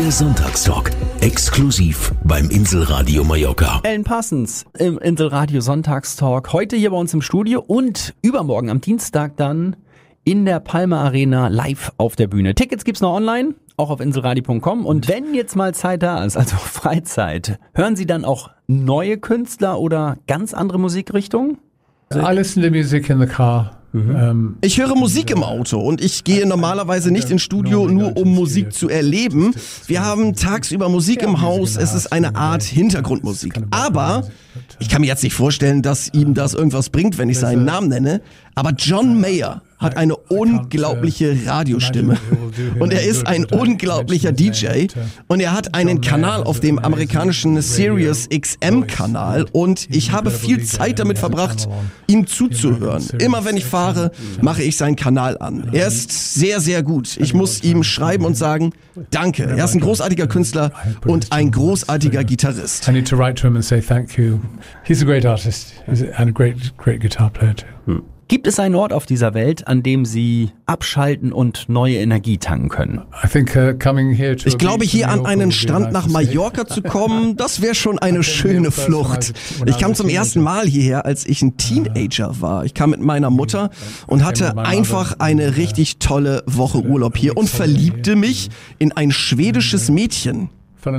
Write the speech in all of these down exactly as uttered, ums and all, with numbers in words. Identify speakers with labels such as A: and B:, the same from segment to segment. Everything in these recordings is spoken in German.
A: Der Sonntagstalk, exklusiv beim Inselradio Mallorca.
B: Alan Parsons im Inselradio Sonntagstalk. Heute hier bei uns im Studio und übermorgen am Dienstag dann in der Palma Arena live auf der Bühne. Tickets gibt's noch online, auch auf inselradio punkt com. Und wenn jetzt mal Zeit da ist, also Freizeit, hören Sie dann auch neue Künstler oder ganz andere Musikrichtungen?
C: I listen to music in the car. Mhm.
D: Ich höre Musik im Auto und ich gehe normalerweise nicht ins Studio, nur um Musik zu erleben. Wir haben tagsüber Musik im Haus, es ist eine Art Hintergrundmusik. Aber ich kann mir jetzt nicht vorstellen, dass ihm das irgendwas bringt, wenn ich seinen Namen nenne. Aber John Mayer hat eine unglaubliche Radiostimme und er ist ein unglaublicher D J und er hat einen Kanal auf dem amerikanischen Sirius X M-Kanal und ich habe viel Zeit damit verbracht, ihm zuzuhören. Immer wenn ich fahre, mache ich seinen Kanal an. Er ist sehr, sehr gut. Ich muss ihm schreiben und sagen, danke. Er ist ein großartiger Künstler und ein großartiger Gitarrist.
C: I need to write to him and say thank you. He's a great artist and a great, great guitar player too.
B: Hm. Gibt es einen Ort auf dieser Welt, an dem Sie abschalten und neue Energie tanken können?
D: Ich glaube, hier an einen Strand nach Mallorca zu kommen, das wäre schon eine schöne Flucht. Ich kam zum ersten Mal hierher, als ich ein Teenager war. Ich kam mit meiner Mutter und hatte einfach eine richtig tolle Woche Urlaub hier und verliebte mich in ein schwedisches Mädchen.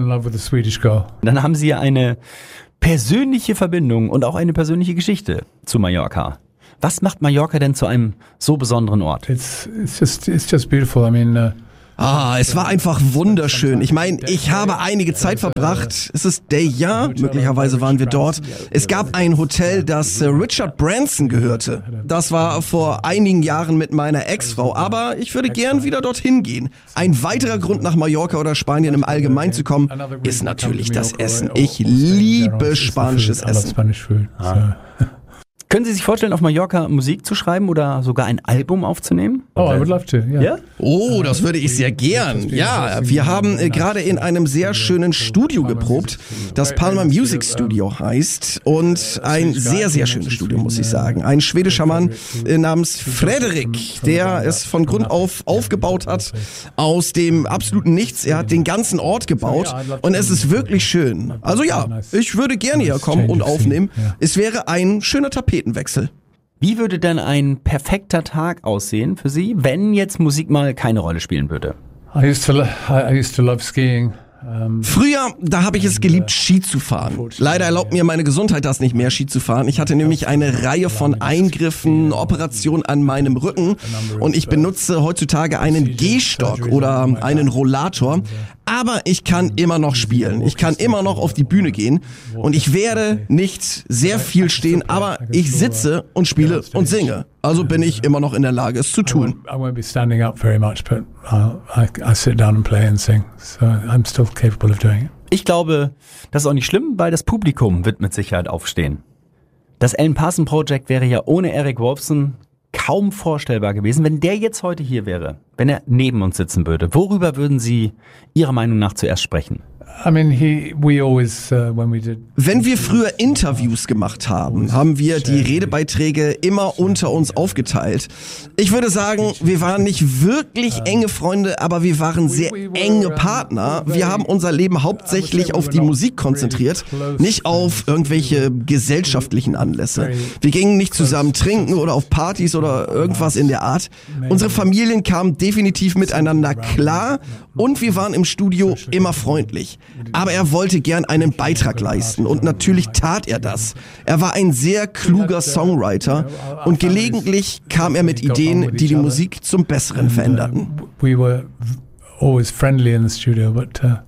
B: Dann haben Sie ja eine persönliche Verbindung und auch eine persönliche Geschichte zu Mallorca. Was macht Mallorca denn zu einem so besonderen Ort?
C: It's, it's just, it's just beautiful. I mean, uh
D: Ah, es war einfach wunderschön. Ich meine, ich habe einige Zeit verbracht. Es ist der Jahr, möglicherweise waren wir dort. Es gab ein Hotel, das Richard Branson gehörte. Das war vor einigen Jahren mit meiner Ex-Frau, aber ich würde gern wieder dorthin gehen. Ein weiterer Grund, nach Mallorca oder Spanien im Allgemeinen zu kommen, ist natürlich das Essen. Ich liebe spanisches Essen.
B: Ah. Können Sie sich vorstellen, auf Mallorca Musik zu schreiben oder sogar ein Album aufzunehmen?
C: Oh, I would love to, yeah.
B: Ja?
D: Oh, das würde ich sehr gern. Ja, wir haben äh, gerade in einem sehr schönen Studio geprobt, das Palma Music Studio heißt und ein sehr, sehr schönes Studio, muss ich sagen. Ein schwedischer Mann äh, namens Frederik, der es von Grund auf aufgebaut hat, aus dem absoluten Nichts. Er hat den ganzen Ort gebaut und es ist wirklich schön. Also ja, ich würde gerne hier kommen und aufnehmen. Es wäre ein schöner Tapet. Wechsel.
B: Wie würde denn ein perfekter Tag aussehen für Sie, wenn jetzt Musik mal keine Rolle spielen würde?
C: I used to, I used to love skiing.
D: Früher, da habe ich es geliebt, Ski zu fahren. Leider erlaubt mir meine Gesundheit das nicht mehr, Ski zu fahren. Ich hatte nämlich eine Reihe von Eingriffen, Operationen an meinem Rücken und ich benutze heutzutage einen Gehstock oder einen Rollator. Aber ich kann immer noch spielen. Ich kann immer noch auf die Bühne gehen und ich werde nicht sehr viel stehen, aber ich sitze und spiele und singe. Also bin ich immer noch in der Lage, es zu tun.
C: I won't be standing up very much, but I, I sit down and play and sing. So I'm still capable of doing it.
B: Ich glaube, das ist auch nicht schlimm, weil das Publikum wird mit Sicherheit aufstehen. Das Alan Parsons Project wäre ja ohne Eric Woolfson kaum vorstellbar gewesen, wenn der jetzt heute hier wäre, wenn er neben uns sitzen würde. Worüber würden Sie Ihrer Meinung nach zuerst sprechen?
C: I mean, he, we always, uh, when we did
D: Wenn wir früher Interviews gemacht haben, haben wir die Redebeiträge immer unter uns aufgeteilt. Ich würde sagen, wir waren nicht wirklich enge Freunde, aber wir waren sehr enge Partner. Wir haben unser Leben hauptsächlich auf die Musik konzentriert, nicht auf irgendwelche gesellschaftlichen Anlässe. Wir gingen nicht zusammen trinken oder auf Partys oder irgendwas in der Art. Unsere Familien kamen definitiv miteinander klar und wir waren im Studio immer freundlich. Aber er wollte gern einen Beitrag leisten und natürlich tat er das. Er war ein sehr kluger Songwriter und gelegentlich kam er mit Ideen, die die Musik zum Besseren veränderten.
C: We were always friendly in the studio, but uh,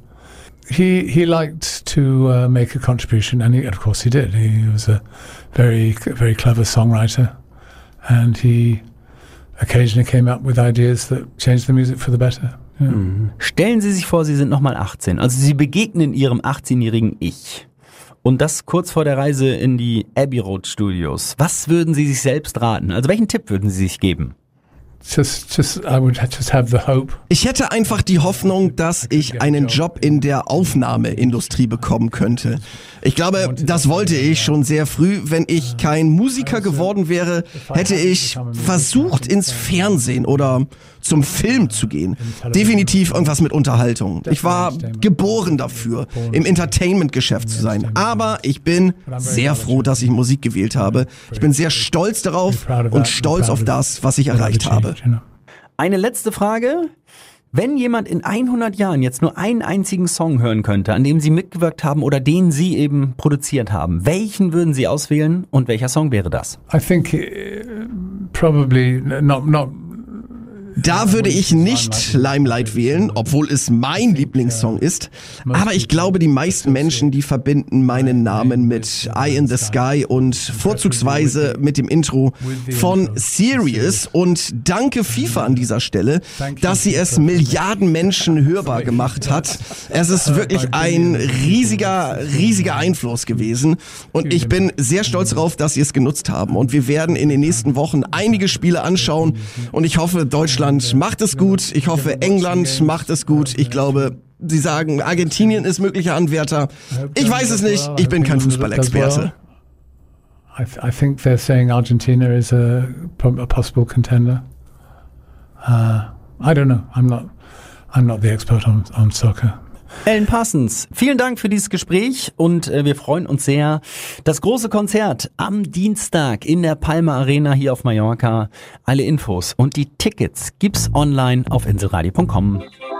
C: he he liked to uh, make a contribution, and he, of course he did. He was a very very clever songwriter, and he occasionally came up with ideas that changed the music for the better. Ja.
B: Stellen Sie sich vor, Sie sind nochmal achtzehn. Also Sie begegnen Ihrem achtzehnjährigen Ich. Und das kurz vor der Reise in die Abbey Road Studios. Was würden Sie sich selbst raten? Also welchen Tipp würden Sie sich geben?
C: Just, just, I would just have the hope.
D: Ich hätte einfach die Hoffnung, dass ich einen Job in der Aufnahmeindustrie bekommen könnte. Ich glaube, das wollte ich schon sehr früh. Wenn ich kein Musiker geworden wäre, hätte ich versucht, ins Fernsehen oder zum Film zu gehen. Definitiv irgendwas mit Unterhaltung. Ich war geboren dafür, im Entertainment-Geschäft zu sein. Aber ich bin sehr froh, dass ich Musik gewählt habe. Ich bin sehr stolz darauf und stolz auf das, was ich erreicht habe.
B: Eine letzte Frage. Wenn jemand in hundert Jahren jetzt nur einen einzigen Song hören könnte, an dem Sie mitgewirkt haben oder den Sie eben produziert haben, welchen würden Sie auswählen und welcher Song wäre das?
C: I think uh, probably not not
D: Da würde ich nicht Limelight wählen, obwohl es mein Lieblingssong ist. Aber ich glaube, die meisten Menschen, die verbinden meinen Namen mit Eye in the Sky und vorzugsweise mit dem Intro von Serious. Und danke FIFA an dieser Stelle, dass sie es Milliarden Menschen hörbar gemacht hat. Es ist wirklich ein riesiger, riesiger Einfluss gewesen. Und ich bin sehr stolz darauf, dass sie es genutzt haben. Und wir werden in den nächsten Wochen einige Spiele anschauen. Und ich hoffe, Deutschland macht es gut. Ich hoffe, England macht es gut. Ich glaube, sie sagen, Argentinien ist möglicher Anwärter. Ich weiß es nicht. Ich bin kein Fußballexperte.
C: I, th- I think they're saying Argentina is a, a possible contender. Uh, I don't know. I'm not. I'm not the expert on, on soccer.
B: Alan Parsons, vielen Dank für dieses Gespräch und äh, wir freuen uns sehr. Das große Konzert am Dienstag in der Palma Arena hier auf Mallorca. Alle Infos und die Tickets gibt's online auf inselradio punkt com.